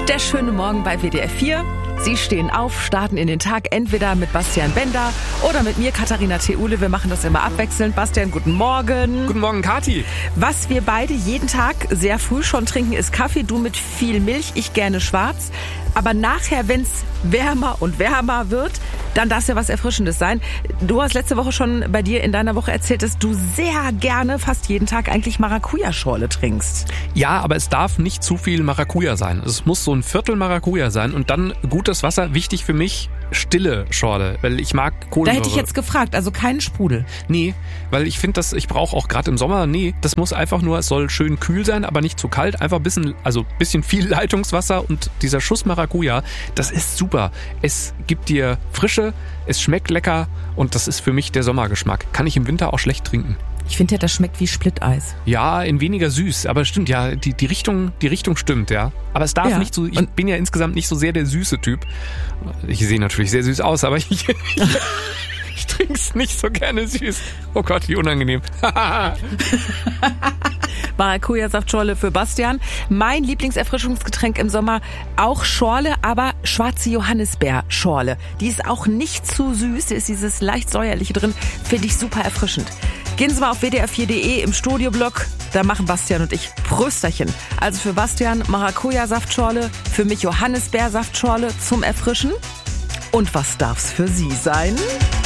Der schöne Morgen bei WDR 4. Sie stehen auf, starten in den Tag entweder mit Bastian Bender oder mit mir, Katharina Theule. Wir machen das immer abwechselnd. Bastian, guten Morgen. Guten Morgen, Kathi. Was wir beide jeden Tag sehr früh schon trinken, ist Kaffee. Du mit viel Milch, ich gerne schwarz. Aber nachher, wenn es wärmer und wärmer wird, dann darf es ja was Erfrischendes sein. Du hast letzte Woche schon bei dir in deiner Woche erzählt, dass du sehr gerne fast jeden Tag eigentlich Maracuja-Schorle trinkst. Ja, aber es darf nicht zu viel Maracuja sein. Es muss so ein Viertel Maracuja sein und dann gutes Wasser. Wichtig für mich, stille Schorle, weil ich mag Kohlensäure. Da hätte ich jetzt gefragt, also keinen Sprudel. Nee, weil ich finde, ich brauche auch gerade im Sommer, das muss einfach nur, es soll schön kühl sein, aber nicht zu kalt. Einfach ein bisschen viel Leitungswasser und dieser Schuss Maracuja, das ist super. Es gibt dir Frische, es schmeckt lecker und das ist für mich der Sommergeschmack. Kann ich im Winter auch schlecht trinken. Ich finde ja, das schmeckt wie Splitteis. Ja, in weniger süß, aber stimmt, ja, die Richtung stimmt, ja. Aber es darf nicht so, ich bin ja insgesamt nicht so sehr der süße Typ. Ich sehe natürlich sehr süß aus, aber ich trinke es nicht so gerne süß. Oh Gott, wie unangenehm. Maracuja-Saftschorle für Bastian. Mein Lieblingserfrischungsgetränk im Sommer, auch Schorle, aber schwarze Johannisbeerschorle. Die ist auch nicht zu süß, da ist dieses leicht säuerliche drin, finde ich super erfrischend. Gehen Sie mal auf wdr4.de im Studioblog, da machen Bastian und ich Prösterchen. Also für Bastian Maracuja-Saftschorle, für mich Johannisbeer-Saftschorle zum Erfrischen. Und was darf's für Sie sein?